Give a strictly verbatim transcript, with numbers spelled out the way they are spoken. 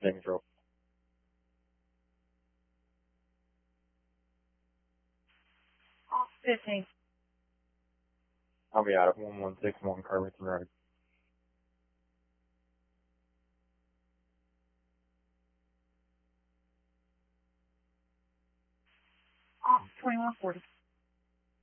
Saving throw. fifteen. I'll be out of one one six one Carrington Road. twenty-one forty.